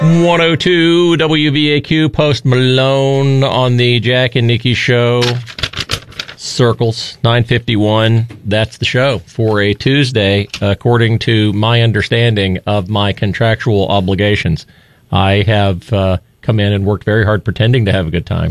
102 WVAQ, Post Malone on the Jack and Nikki Show. Circles, 9:51. That's the show for a Tuesday, according to my understanding of my contractual obligations. I have come in and worked very hard pretending to have a good time.